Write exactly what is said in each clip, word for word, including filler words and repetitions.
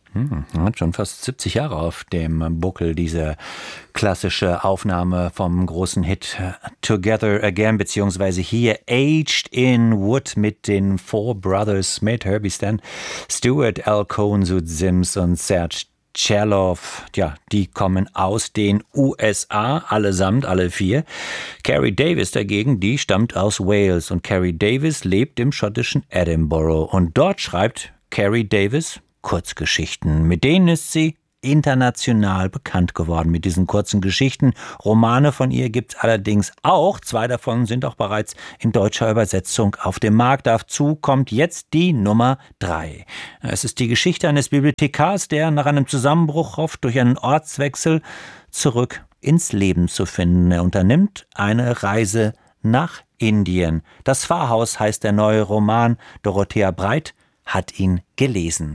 Hm, hat schon fast siebzig Jahre auf dem Buckel, diese klassische Aufnahme vom großen Hit Together Again, beziehungsweise hier Aged in Wood mit den Four Brothers, mit Herbie Stan, Stuart L. Cohen, Sud Sims und Serge Cherloff. Ja, die kommen aus den U S A, allesamt, alle vier. Carrie Davis dagegen, die stammt aus Wales und Carrie Davis lebt im schottischen Edinburgh und dort schreibt Carrie Davis Kurzgeschichten. Mit denen ist sie international bekannt geworden, mit diesen kurzen Geschichten. Romane von ihr gibt es allerdings auch. Zwei davon sind auch bereits in deutscher Übersetzung auf dem Markt. Dazu kommt jetzt die Nummer drei. Es ist die Geschichte eines Bibliothekars, der nach einem Zusammenbruch hofft, durch einen Ortswechsel zurück ins Leben zu finden. Er unternimmt eine Reise nach Indien. Das Pfarrhaus heißt der neue Roman. Dorothea Breit hat ihn gelesen.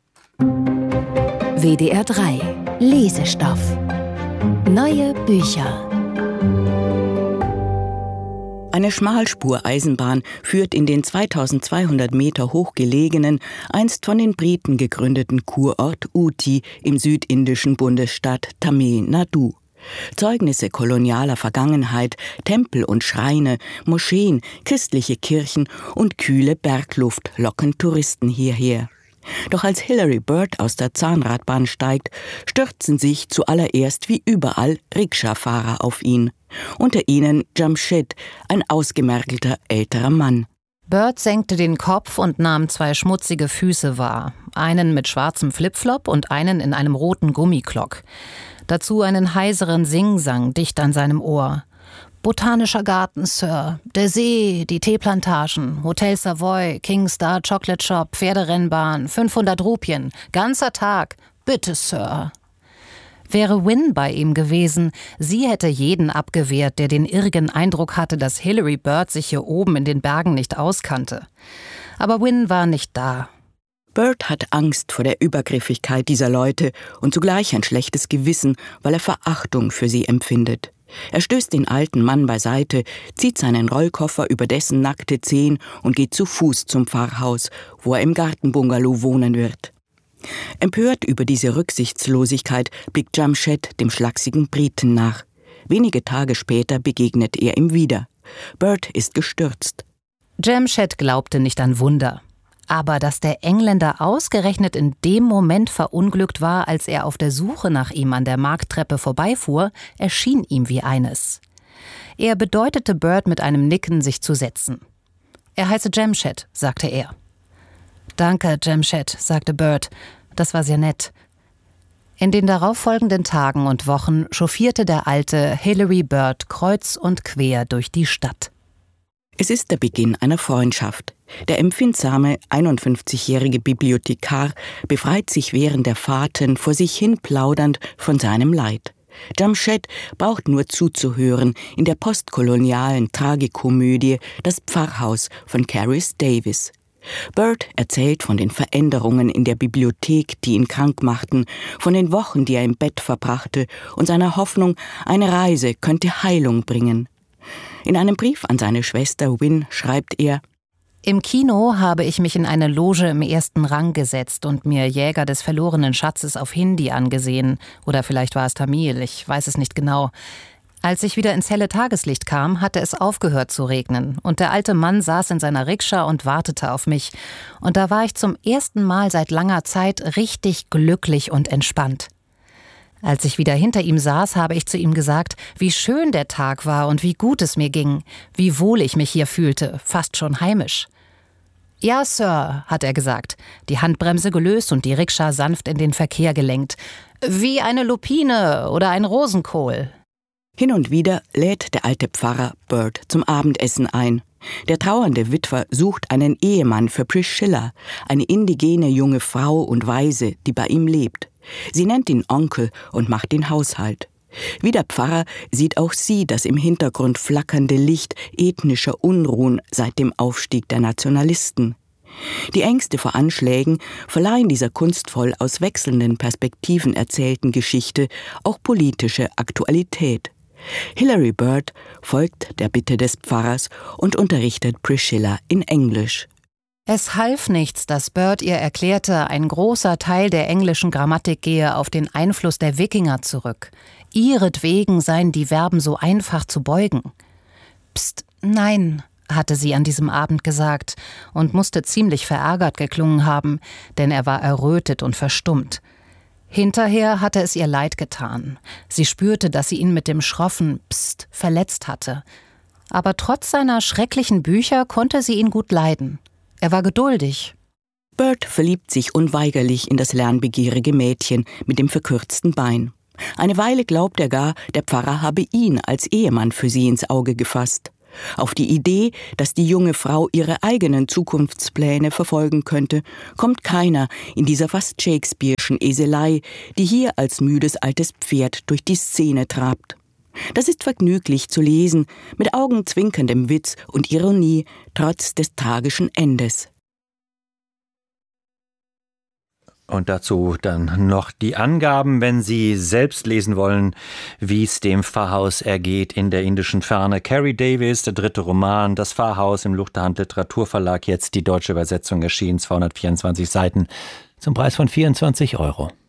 W D R drei Lesestoff. Neue Bücher. Eine Schmalspur-Eisenbahn führt in den zweitausendzweihundert Meter hoch gelegenen, einst von den Briten gegründeten Kurort Uti im südindischen Bundesstaat Tamil Nadu. Zeugnisse kolonialer Vergangenheit, Tempel und Schreine, Moscheen, christliche Kirchen und kühle Bergluft locken Touristen hierher. Doch als Hilary Bird aus der Zahnradbahn steigt, stürzen sich zuallererst wie überall Rikscha-Fahrer auf ihn. Unter ihnen Jamshed, ein ausgemergelter älterer Mann. Bird senkte den Kopf und nahm zwei schmutzige Füße wahr. Einen mit schwarzem Flipflop und einen in einem roten Gummiklock. Dazu einen heiseren Singsang dicht an seinem Ohr. Botanischer Garten, Sir. Der See, die Teeplantagen, Hotel Savoy, King Star Chocolate Shop, Pferderennbahn, fünfhundert Rupien. Ganzer Tag. Bitte, Sir. Wäre Wynne bei ihm gewesen, sie hätte jeden abgewehrt, der den irrigen Eindruck hatte, dass Hilary Bird sich hier oben in den Bergen nicht auskannte. Aber Wynne war nicht da. Bird hat Angst vor der Übergriffigkeit dieser Leute und zugleich ein schlechtes Gewissen, weil er Verachtung für sie empfindet. Er stößt den alten Mann beiseite, zieht seinen Rollkoffer über dessen nackte Zehen und geht zu Fuß zum Pfarrhaus, wo er im Gartenbungalow wohnen wird. Empört über diese Rücksichtslosigkeit blickt Jamshed dem schlachsigen Briten nach. Wenige Tage später begegnet er ihm wieder. Bird ist gestürzt. Jamshed glaubte nicht an Wunder. Aber dass der Engländer ausgerechnet in dem Moment verunglückt war, als er auf der Suche nach ihm an der Markttreppe vorbeifuhr, erschien ihm wie eines. Er bedeutete Bird mit einem Nicken, sich zu setzen. »Er heiße Jamshed«, sagte er. »Danke, Jamshed«, sagte Bird. Das war sehr nett. In den darauffolgenden Tagen und Wochen chauffierte der alte Hilary Bird kreuz und quer durch die Stadt. Es ist der Beginn einer Freundschaft. Der empfindsame, einundfünfzigjährige Bibliothekar befreit sich während der Fahrten vor sich hin plaudernd von seinem Leid. Jamshed braucht nur zuzuhören in der postkolonialen Tragikomödie »Das Pfarrhaus« von Carrie Davis. Bird erzählt von den Veränderungen in der Bibliothek, die ihn krank machten, von den Wochen, die er im Bett verbrachte und seiner Hoffnung, eine Reise könnte Heilung bringen. In einem Brief an seine Schwester Wynne schreibt er: Im Kino habe ich mich in eine Loge im ersten Rang gesetzt und mir Jäger des verlorenen Schatzes auf Hindi angesehen. Oder vielleicht war es Tamil, ich weiß es nicht genau. Als ich wieder ins helle Tageslicht kam, hatte es aufgehört zu regnen. Und der alte Mann saß in seiner Rikscha und wartete auf mich. Und da war ich zum ersten Mal seit langer Zeit richtig glücklich und entspannt. Als ich wieder hinter ihm saß, habe ich zu ihm gesagt, wie schön der Tag war und wie gut es mir ging, wie wohl ich mich hier fühlte, fast schon heimisch. »Ja, Sir«, hat er gesagt, die Handbremse gelöst und die Rikscha sanft in den Verkehr gelenkt. »Wie eine Lupine oder ein Rosenkohl.« Hin und wieder lädt der alte Pfarrer Bird zum Abendessen ein. Der trauernde Witwer sucht einen Ehemann für Priscilla, eine indigene junge Frau und Waise, die bei ihm lebt. Sie nennt ihn Onkel und macht den Haushalt. Wie der Pfarrer sieht auch sie das im Hintergrund flackernde Licht ethnischer Unruhen seit dem Aufstieg der Nationalisten. Die Ängste vor Anschlägen verleihen dieser kunstvoll aus wechselnden Perspektiven erzählten Geschichte auch politische Aktualität. Hilary Bird folgt der Bitte des Pfarrers und unterrichtet Priscilla in Englisch. Es half nichts, dass Bird ihr erklärte, ein großer Teil der englischen Grammatik gehe auf den Einfluss der Wikinger zurück. Ihretwegen seien die Verben so einfach zu beugen. Psst, nein, hatte sie an diesem Abend gesagt und musste ziemlich verärgert geklungen haben, denn er war errötet und verstummt. Hinterher hatte es ihr leid getan. Sie spürte, dass sie ihn mit dem schroffen Psst verletzt hatte. Aber trotz seiner schrecklichen Bücher konnte sie ihn gut leiden. Er war geduldig. Bird verliebt sich unweigerlich in das lernbegierige Mädchen mit dem verkürzten Bein. Eine Weile glaubt er gar, der Pfarrer habe ihn als Ehemann für sie ins Auge gefasst. Auf die Idee, dass die junge Frau ihre eigenen Zukunftspläne verfolgen könnte, kommt keiner in dieser fast Shakespeare'schen Eselei, die hier als müdes altes Pferd durch die Szene trabt. Das ist vergnüglich zu lesen, mit augenzwinkerndem Witz und Ironie, trotz des tragischen Endes. Und dazu dann noch die Angaben, wenn Sie selbst lesen wollen, wie es dem Pfarrhaus ergeht in der indischen Ferne. Carrie Davis, der dritte Roman, Das Pfarrhaus im Luchterhand Literaturverlag, jetzt die deutsche Übersetzung erschienen, zweihundertvierundzwanzig Seiten, zum Preis von vierundzwanzig Euro.